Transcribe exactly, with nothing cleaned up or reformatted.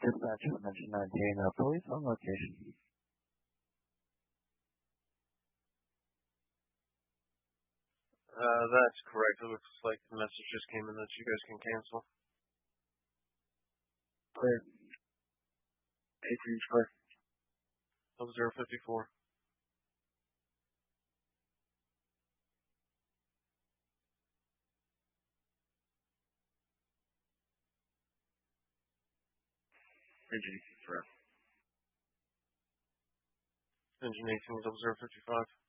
Dispatch mention nineteen, uh, police on location. Uh, that's correct. It looks like the message just came in that you guys can cancel. Clear. eight for each car. Level zero fifty-four. Engine eighteen, correct. Engine eighteen, double zero fifty-five.